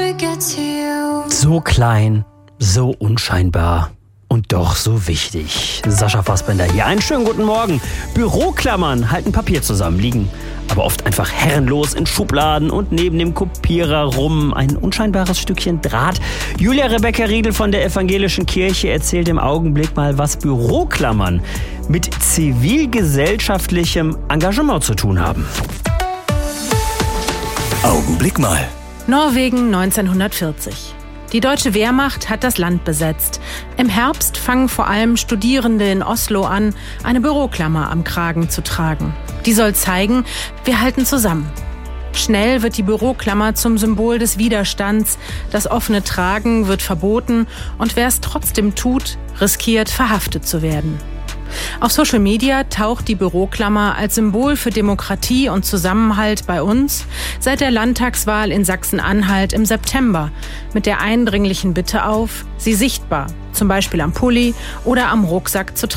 So klein, so unscheinbar und doch so wichtig. Sascha Fassbender hier. Einen schönen guten Morgen. Büroklammern halten Papier zusammen, liegen aber oft einfach herrenlos in Schubladen und neben dem Kopierer rum. Ein unscheinbares Stückchen Draht. Julia Rebecca Riedel von der Evangelischen Kirche erzählt im Augenblick mal, was Büroklammern mit zivilgesellschaftlichem Engagement zu tun haben. Augenblick mal. Norwegen 1940. Die deutsche Wehrmacht hat das Land besetzt. Im Herbst fangen vor allem Studierende in Oslo an, eine Büroklammer am Kragen zu tragen. Die soll zeigen, wir halten zusammen. Schnell wird die Büroklammer zum Symbol des Widerstands. Das offene Tragen wird verboten und wer es trotzdem tut, riskiert, verhaftet zu werden. Auf Social Media taucht die Büroklammer als Symbol für Demokratie und Zusammenhalt bei uns seit der Landtagswahl in Sachsen-Anhalt im September mit der eindringlichen Bitte auf, sie sichtbar, zum Beispiel am Pulli oder am Rucksack zu tragen.